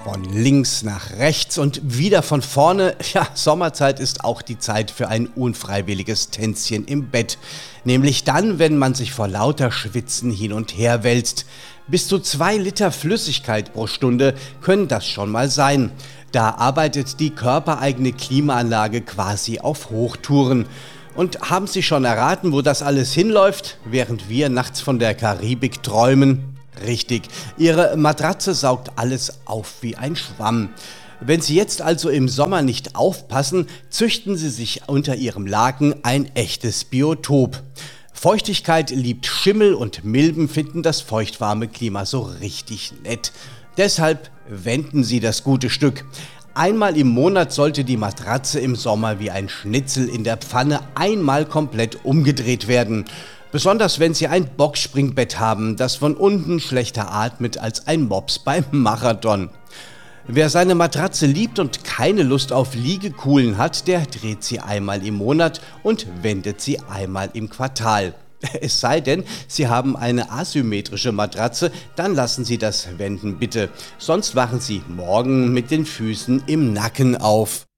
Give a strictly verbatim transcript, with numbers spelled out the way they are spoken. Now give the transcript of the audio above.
Von links nach rechts und wieder von vorne. Ja, Sommerzeit ist auch die Zeit für ein unfreiwilliges Tänzchen im Bett. Nämlich dann, wenn man sich vor lauter Schwitzen hin und her wälzt. Bis zu zwei Liter Flüssigkeit pro Stunde können das schon mal sein. Da arbeitet die körpereigene Klimaanlage quasi auf Hochtouren. Und haben Sie schon erraten, wo das alles hinläuft, während wir nachts von der Karibik träumen? Richtig, Ihre Matratze saugt alles auf wie ein Schwamm. Wenn Sie jetzt also im Sommer nicht aufpassen, züchten Sie sich unter Ihrem Laken ein echtes Biotop. Feuchtigkeit liebt Schimmel und Milben finden das feuchtwarme Klima so richtig nett. Deshalb wenden Sie das gute Stück. Einmal im Monat sollte die Matratze im Sommer wie ein Schnitzel in der Pfanne einmal komplett umgedreht werden. Besonders wenn Sie ein Boxspringbett haben, das von unten schlechter atmet als ein Mops beim Marathon. Wer seine Matratze liebt und keine Lust auf Liegekuhlen hat, der dreht sie einmal im Monat und wendet sie einmal im Quartal. Es sei denn, Sie haben eine asymmetrische Matratze, dann lassen Sie das Wenden bitte. Sonst wachen Sie morgen mit den Füßen im Nacken auf.